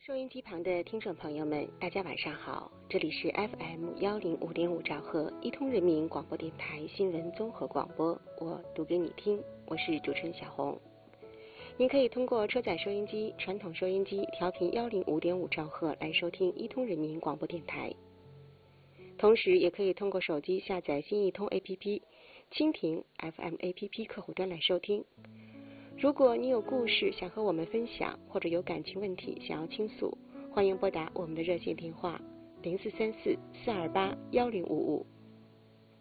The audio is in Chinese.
收音机旁的听众朋友们，大家晚上好，这里是 FM105.5兆赫一通人民广播电台新闻综合广播，我读给你听，我是主持人小红。您可以通过车载收音机、传统收音机调频105.5兆赫来收听一通人民广播电台，同时也可以通过手机下载新一通 APP、蜻蜓 FM APP 客户端来收听。如果你有故事想和我们分享，或者有感情问题想要倾诉，欢迎拨打我们的热线电话0434-428-1055